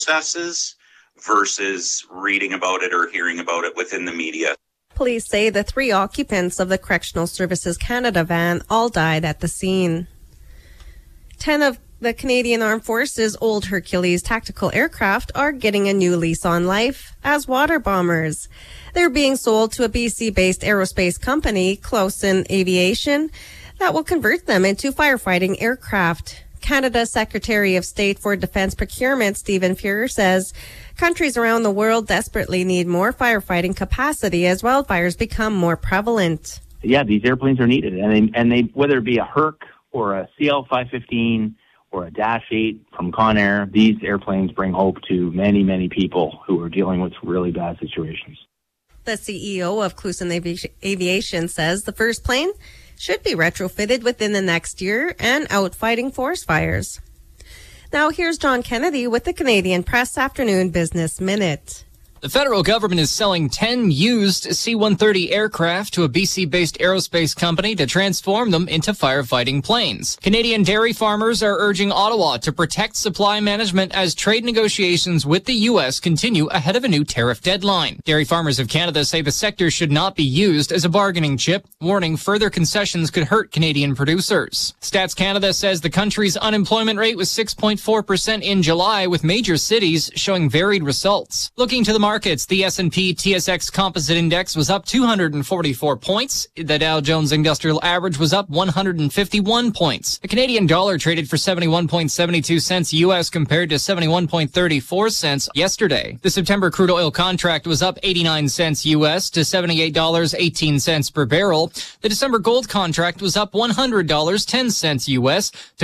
processes versus reading about it or hearing about it within the media. Police say the 3 occupants of the Correctional Services Canada van all died at the scene. 10 of the Canadian Armed Forces' old Hercules tactical aircraft are getting a new lease on life as water bombers. They're being sold to a BC-based aerospace company, Closson Aviation, that will convert them into firefighting aircraft. Canada's Secretary of State for Defense Procurement, Stephen Fuhr, says countries around the world desperately need more firefighting capacity as wildfires become more prevalent. Yeah, these airplanes are needed, and they whether it be a Herc or a CL-515 or a Dash 8 from Conair, these airplanes bring hope to many, many people who are dealing with really bad situations. The CEO of Closson Aviation says the first plane should be retrofitted within the next year and out fighting forest fires. Now here's John Kennedy with the Canadian Press Afternoon Business Minute. The federal government is selling 10 used C-130 aircraft to a BC-based aerospace company to transform them into firefighting planes. Canadian dairy farmers are urging Ottawa to protect supply management as trade negotiations with the U.S. continue ahead of a new tariff deadline. Dairy Farmers of Canada say the sector should not be used as a bargaining chip, warning further concessions could hurt Canadian producers. Stats Canada says the country's unemployment rate was 6.4% in July, with major cities showing varied results. Looking to the markets, the S&P TSX Composite Index was up 244 points. The Dow Jones Industrial Average was up 151 points. The Canadian dollar traded for 71.72 cents U.S. compared to 71.34 cents yesterday. The September crude oil contract was up 89 cents U.S. to $78.18 per barrel. The December gold contract was up $100.10 U.S. to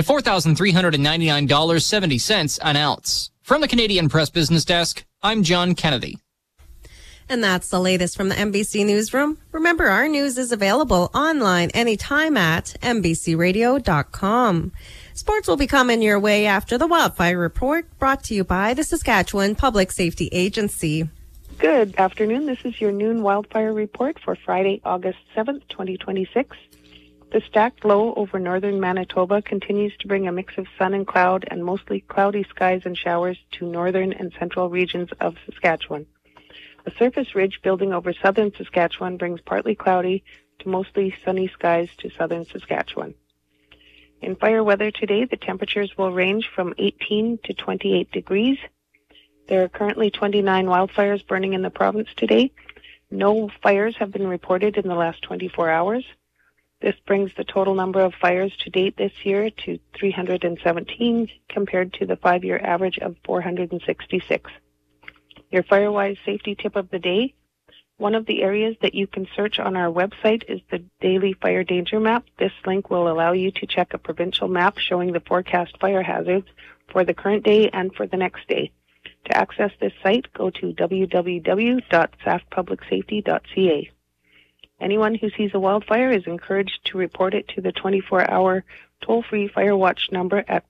$4,399.70 an ounce. From the Canadian Press Business Desk, I'm John Kennedy. And that's the latest from the MBC Newsroom. Remember, our news is available online anytime at mbcradio.com. Sports will be coming your way after the Wildfire Report, brought to you by the Saskatchewan Public Safety Agency. Good afternoon. This is your noon Wildfire Report for Friday, August 7th, 2026. The stacked low over northern Manitoba continues to bring a mix of sun and cloud and mostly cloudy skies and showers to northern and central regions of Saskatchewan. A surface ridge building over southern Saskatchewan brings partly cloudy to mostly sunny skies to southern Saskatchewan. In fire weather today, the temperatures will range from 18 to 28 degrees. There are currently 29 wildfires burning in the province today. No fires have been reported in the last 24 hours. This brings the total number of fires to date this year to 317 compared to the 5-year average of 466. Your FireWise safety tip of the day. One of the areas that you can search on our website is the Daily Fire Danger Map. This link will allow you to check a provincial map showing the forecast fire hazards for the current day and for the next day. To access this site, go to www.saskpublicsafety.ca. Anyone who sees a wildfire is encouraged to report it to the 24-hour toll-free Fire Watch number at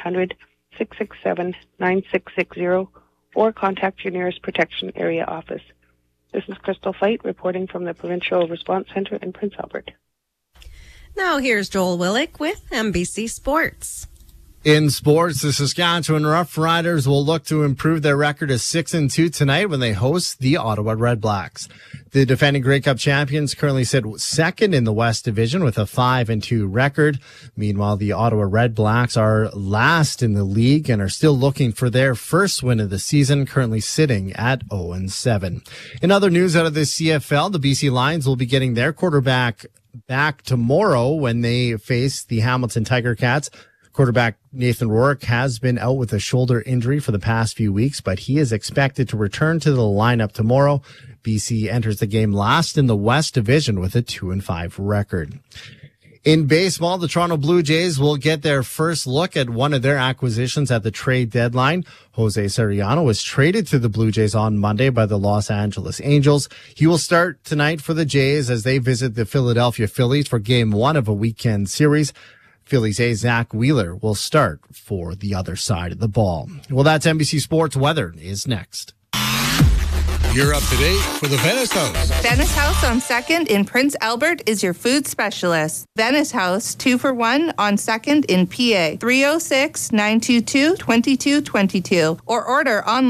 1-800-667-9660 or contact your nearest protection area office. This is Crystal Fight reporting from the Provincial Response Centre in Prince Albert. Now here's Joel Willick with MBC Sports. In sports, the Saskatchewan Roughriders will look to improve their record to 6-2 tonight when they host the Ottawa Redblacks. The defending Grey Cup champions currently sit second in the West Division with a 5-2 record. Meanwhile, the Ottawa Redblacks are last in the league and are still looking for their first win of the season, currently sitting at 0-7. In other news out of the CFL, the BC Lions will be getting their quarterback back tomorrow when they face the Hamilton Tiger Cats. Quarterback Nathan Rourke has been out with a shoulder injury for the past few weeks, but he is expected to return to the lineup tomorrow. BC enters the game last in the West Division with a 2-5 record. In baseball, the Toronto Blue Jays will get their first look at one of their acquisitions at the trade deadline. Jose Soriano was traded to the Blue Jays on Monday by the Los Angeles Angels. He will start tonight for the Jays as they visit the Philadelphia Phillies for Game 1 of a weekend series. Phillies ace Zach Wheeler will start for the other side of the ball. Well, that's NBC Sports. Weather is next. You're up to date for the Venice House. Venice House on 2nd in Prince Albert is your food specialist. Venice House, 2-for-1 on 2nd in PA. 306-922-2222 or order online